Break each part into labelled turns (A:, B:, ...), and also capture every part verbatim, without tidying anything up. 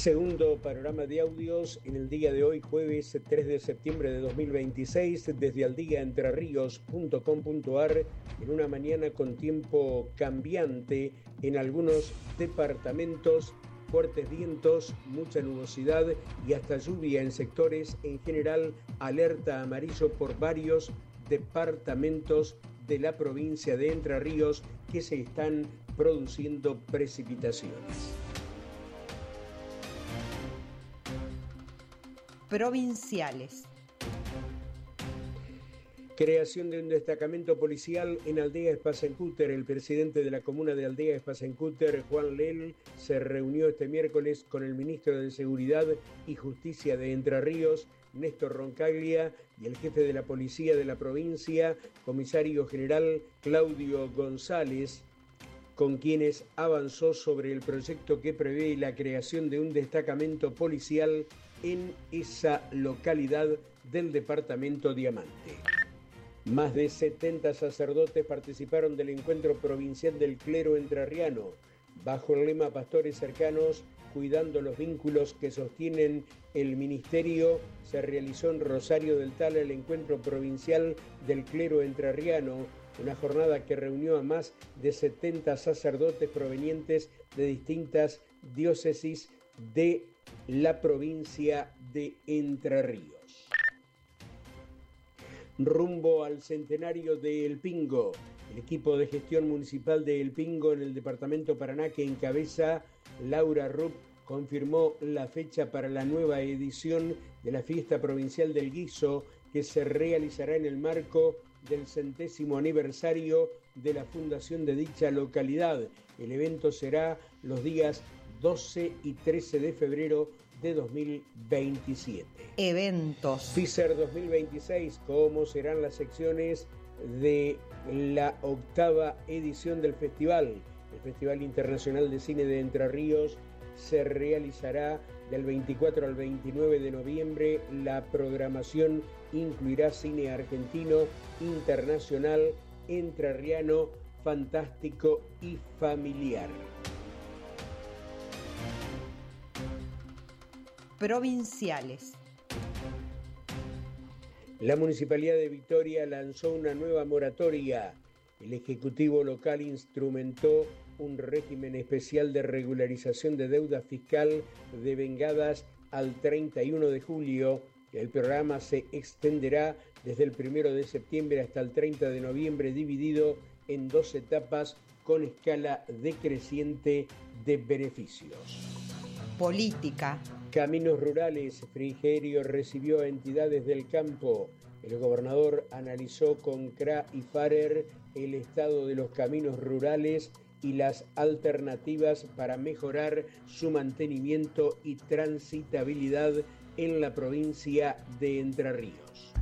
A: Segundo panorama de audios en el día de hoy, jueves tres de septiembre de dos mil veintiséis, desde aldiaentrerríos punto com punto ar, en una mañana con tiempo cambiante en algunos departamentos, fuertes vientos, mucha nubosidad y hasta lluvia en sectores. En general, alerta amarillo por varios departamentos de la provincia de Entre Ríos que se están produciendo precipitaciones.
B: Provinciales.
A: Creación de un destacamento policial en Aldea Espasencúter. El presidente de la comuna de Aldea Espasencúter, Juan Lel, se reunió este miércoles con el ministro de Seguridad y Justicia de Entre Ríos, Néstor Roncaglia, y el jefe de la policía de la provincia, comisario general Claudio González, con quienes avanzó sobre el proyecto que prevé la creación de un destacamento policial en esa localidad del departamento Diamante. Más de setenta sacerdotes participaron del encuentro provincial del clero entrerriano, bajo el lema Pastores cercanos, cuidando los vínculos que sostienen el ministerio. Se realizó en Rosario del Tala el encuentro provincial del clero entrerriano, una jornada que reunió a más de setenta sacerdotes provenientes de distintas diócesis de la provincia de Entre Ríos. Rumbo al centenario de El Pingo, el equipo de gestión municipal de El Pingo en el departamento Paraná, que encabeza Laura Rupp, confirmó la fecha para la nueva edición de la fiesta provincial del guiso, que se realizará en el marco del centésimo aniversario de la fundación de dicha localidad. El evento será los días doce y trece de febrero de dos mil veintisiete.
B: Eventos.
A: FISER dos mil veintiséis, ¿cómo serán las secciones de la octava edición del festival? El Festival Internacional de Cine de Entre Ríos se realizará del veinticuatro al veintinueve de noviembre. La programación incluirá cine argentino, internacional, entrerriano, fantástico y familiar.
B: Provinciales.
A: La Municipalidad de Victoria lanzó una nueva moratoria. El Ejecutivo local instrumentó un régimen especial de regularización de deuda fiscal devengadas al treinta y uno de julio. El programa se extenderá desde el primero de septiembre hasta el treinta de noviembre, dividido en dos etapas con escala decreciente de beneficios.
B: Política.
A: Caminos rurales. Frigerio recibió a entidades del campo. El gobernador analizó con C R A y FARER el estado de los caminos rurales y las alternativas para mejorar su mantenimiento y transitabilidad en la provincia de Entre Ríos.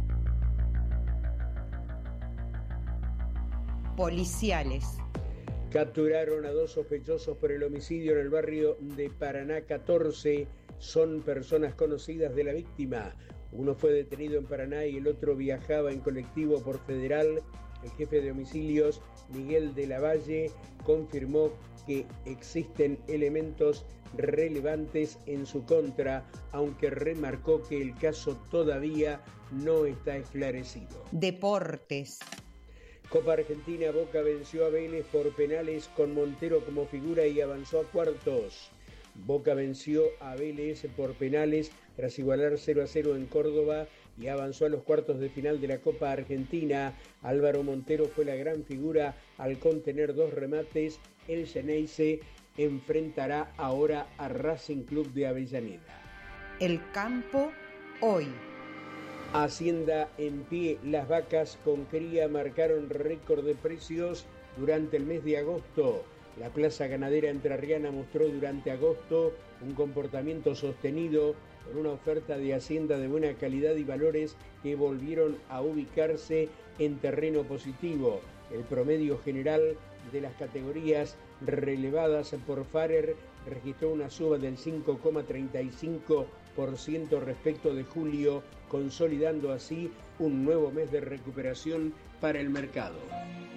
B: Policiales.
A: Capturaron a dos sospechosos por el homicidio en el barrio de Paraná catorce. Son personas conocidas de la víctima. Uno fue detenido en Paraná y el otro viajaba en colectivo por Federal. El jefe de homicidios, Miguel de la Valle, confirmó que existen elementos relevantes en su contra, aunque remarcó que el caso todavía no está esclarecido.
B: Deportes.
A: Copa Argentina, Boca venció a Vélez por penales con Montero como figura y avanzó a cuartos. Boca venció a Vélez por penales tras igualar cero a cero en Córdoba y avanzó a los cuartos de final de la Copa Argentina. Álvaro Montero fue la gran figura al contener dos remates. El Xeneize enfrentará ahora a Racing Club de Avellaneda.
B: El campo hoy.
A: Hacienda en pie. Las vacas con cría marcaron récord de precios durante el mes de agosto. La plaza ganadera entrerriana mostró durante agosto un comportamiento sostenido con una oferta de hacienda de buena calidad y valores que volvieron a ubicarse en terreno positivo. El promedio general de las categorías relevadas por FARER registró una suba del cinco coma treinta y cinco por ciento respecto de julio, consolidando así un nuevo mes de recuperación para el mercado.